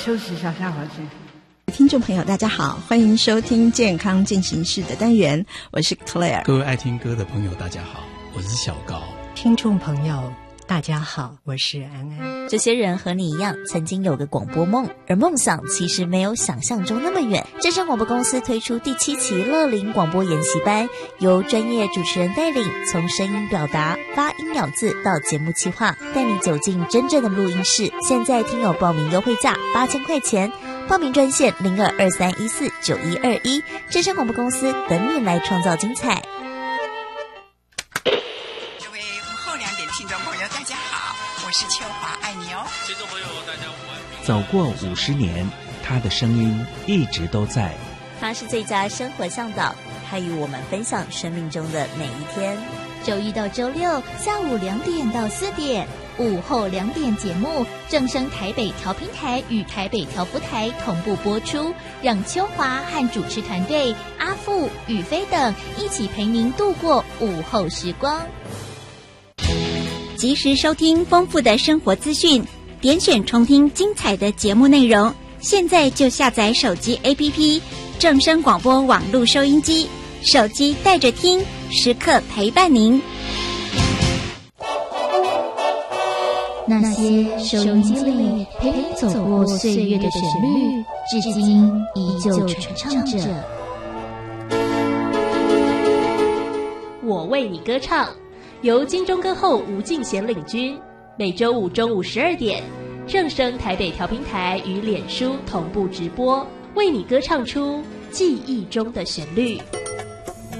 休息一下，下回去。 听众朋友大家好，欢迎收听健康进行式的单元，我是 Claire。 各位爱听歌的朋友大家好，我是小高。 听众朋友大家好，我是安安。 这些人和你一样曾经有个广播梦，而梦想其实没有想象中那么远。正声广播公司推出第7期乐龄广播研习班，由专业主持人带领，从声音表达、发音咬字到节目企划，带你走进真正的录音室。现在听友报名优惠价8000块钱，报名专线0223149121，正声广播公司等你来创造精彩。 听众朋友大家好，我是秋华，爱你哦。 听众朋友大家午安。 走过50年，他的声音一直都在。 他是最佳生活向导，他与我们分享生命中的每一天。 周一到周六下午2点到4点，午后2点节目正声台北调频台与台北调布台同步播出，让秋华和主持团队阿富、宇飞等一起陪您度过午后时光。 及时收听丰富的生活资讯，点选重听精彩的节目内容。现在就下载手机 APP 正声广播网络收音机，手机带着听，时刻陪伴您。 那些收音机里陪你走过岁月的旋律，至今依旧传唱着。 我为你歌唱，由金钟歌后吴敬贤领军，每周五中午12点，正声台北调频台与脸书同步直播，为你歌唱出记忆中的旋律。